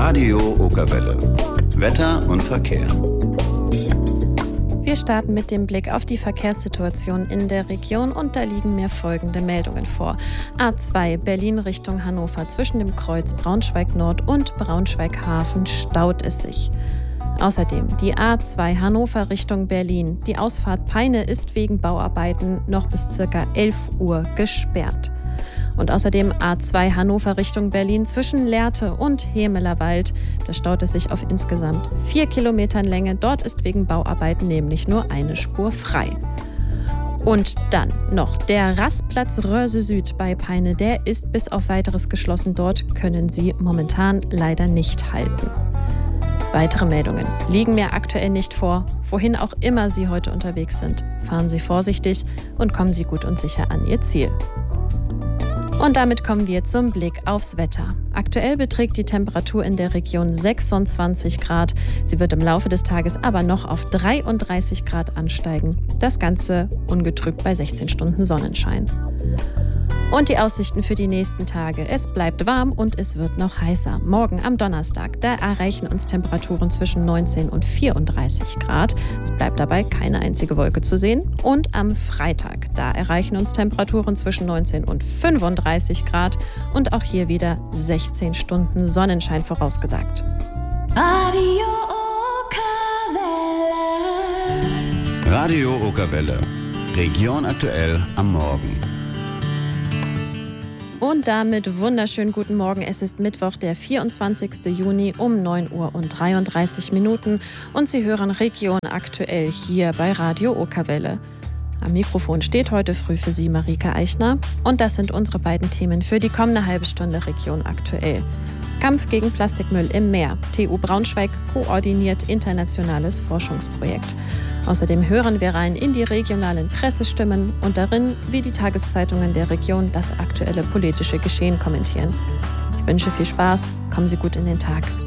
Radio Okerwelle. Wetter und Verkehr. Wir starten mit dem Blick auf die Verkehrssituation in der Region und da liegen mir folgende Meldungen vor. A2 Berlin Richtung Hannover zwischen dem Kreuz Braunschweig Nord und Braunschweig Hafen staut es sich. Außerdem die A2 Hannover Richtung Berlin. Die Ausfahrt Peine ist wegen Bauarbeiten noch bis ca. 11 Uhr gesperrt. Und außerdem A2 Hannover Richtung Berlin zwischen Lehrte und Hemelerwald. Da staut es sich auf insgesamt 4 Kilometern Länge. Dort ist wegen Bauarbeiten nämlich nur eine Spur frei. Und dann noch der Rastplatz Röhrse Süd bei Peine. Der ist bis auf Weiteres geschlossen. Dort können Sie momentan leider nicht halten. Weitere Meldungen liegen mir aktuell nicht vor. Wohin auch immer Sie heute unterwegs sind, fahren Sie vorsichtig und kommen Sie gut und sicher an Ihr Ziel. Und damit kommen wir zum Blick aufs Wetter. Aktuell beträgt die Temperatur in der Region 26 Grad. Sie wird im Laufe des Tages aber noch auf 33 Grad ansteigen. Das Ganze ungetrübt bei 16 Stunden Sonnenschein. Und die Aussichten für die nächsten Tage. Es bleibt warm und es wird noch heißer. Morgen am Donnerstag, da erreichen uns Temperaturen zwischen 19 und 34 Grad. Es bleibt dabei keine einzige Wolke zu sehen. Und am Freitag, da erreichen uns Temperaturen zwischen 19 und 35 Grad. Und auch hier wieder 16 Stunden Sonnenschein vorausgesagt. Radio Okerwelle. Radio Okerwelle. Region aktuell am Morgen. Und damit wunderschönen guten Morgen. Es ist Mittwoch, der 24. Juni um 9 Uhr und 33 Minuten. Und Sie hören Region aktuell hier bei Radio Okerwelle. Am Mikrofon steht heute früh für Sie Marika Eichner. Und das sind unsere beiden Themen für die kommende halbe Stunde Region aktuell. Kampf gegen Plastikmüll im Meer. TU Braunschweig koordiniert internationales Forschungsprojekt. Außerdem hören wir rein in die regionalen Pressestimmen und darin, wie die Tageszeitungen der Region das aktuelle politische Geschehen kommentieren. Ich wünsche viel Spaß, kommen Sie gut in den Tag.